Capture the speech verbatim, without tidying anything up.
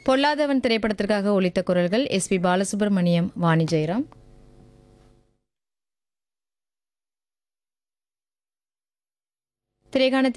பொல்லாதவன் திரைப்படத்திற்காக ஒலித்த குரல்கள் எஸ் பி பாலசுப்ரமணியம், வாணி ஜெயராம். திரைகான